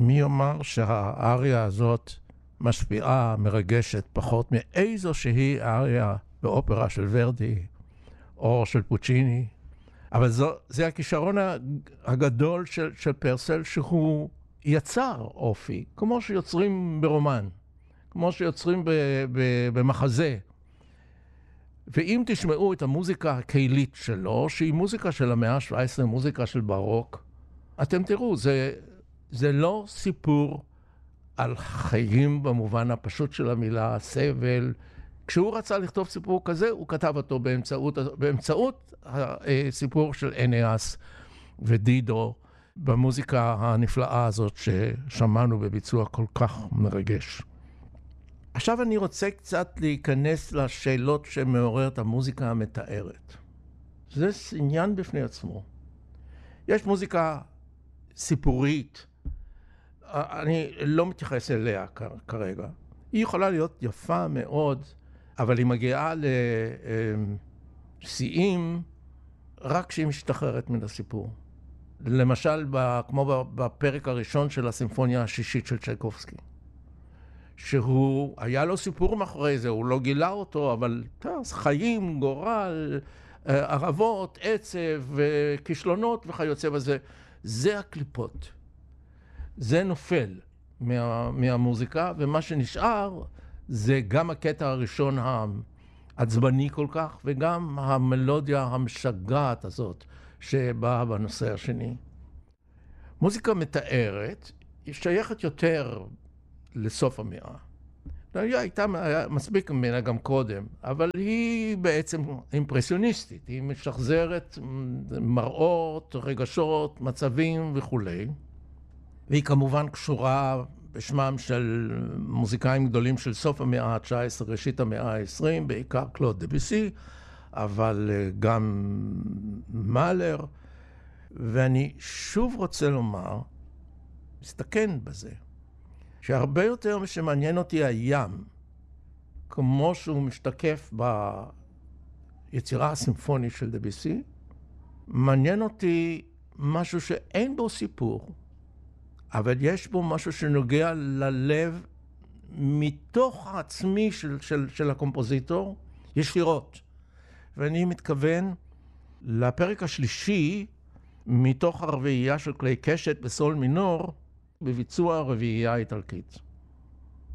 מי אומר שהאריה הזאת משפיעה, מרגשת, פחות מאיזו שהיא אריה באופרה של ורדי או של פוצ'יני. אבל זה הכישרון הגדול של פרסל, שהוא יצר אופי, כמו שיוצרים ברומן, כמו שיוצרים במחזה. ואם תשמעו את המוזיקה הקהילית שלו, שהיא מוזיקה של המאה ה-17, מוזיקה של ברוק, אתם תראו, זה לא סיפור על חיים במובן הפשוט של המילה, סבל. כשהוא רצה לכתוב סיפור כזה, הוא כתב אותו באמצעות הסיפור של אניאס ודידו, במוזיקה הנפלאה הזאת ששמענו בביצוע כל כך מרגש. עכשיו אני רוצה קצת להיכנס לשאלות שמעוררת המוזיקה המתארת. זה עניין בפני עצמו. יש מוזיקה סיפורית, אני לא מתייחס אליה כרגע. היא יכולה להיות יפה מאוד, אבל היא מגיעה לשיאים רק כשהיא משתחררת מן הסיפור. למשל, כמו בפרק הראשון של הסימפוניה השישית של צ'ייקובסקי, שהוא, היה לו סיפור מאחורי זה, הוא לא גילה אותו, אבל חיים, גורל, ערבות, עצב, כישלונות וכיוצא בזה, זה הקליפות. זה נופל מהמוזיקה, ומה שנשאר זה גם הקטע הראשון העצבני כל כך, וגם המלודיה המשגעת הזאת שבאה בנושא השני. מוזיקה מתארת היא שייכת יותר לסוף המאה. היא הייתה מספיק ממנה גם קודם, אבל היא בעצם אימפרסיוניסטית, היא משחזרת מראות, רגשות, מצבים וכו'. והיא כמובן קשורה בשמם של מוזיקאים גדולים של סוף המאה ה-19, ראשית המאה ה-20, בעיקר קלוד דביסי, אבל גם מאלר. ואני שוב רוצה לומר, מסתכן בזה, שהרבה יותר שמעניין אותי הים, כמו שהוא משתקף ביצירה הסימפונית של דביסי, מעניין אותי משהו שאין בו סיפור, אבל יש בו משהו שנוגע ללב מתוך העצמי של הקומפוזיטור, ישירות. ואני מתכוון לפרק השלישי, מתוך הרביעייה של כלי קשת בסול מינור, בביצוע הרביעייה האיטלקית.